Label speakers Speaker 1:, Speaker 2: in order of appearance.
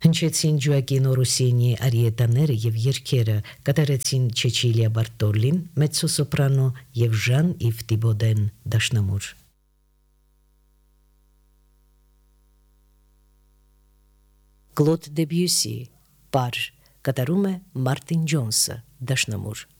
Speaker 1: Հնչեցին Ջոակին Օրոսինի արիետաները եւ երգերը, կատարեցին Չեչիլիա Բարտոլին, մեծոսոպրանո եւ Ժան-Իվ Տիբոդեն դաշնամուր։ Կլոդ Դեբյուսի, Պար, կատարում է Մարտին Ջոնսը դաշնամուր։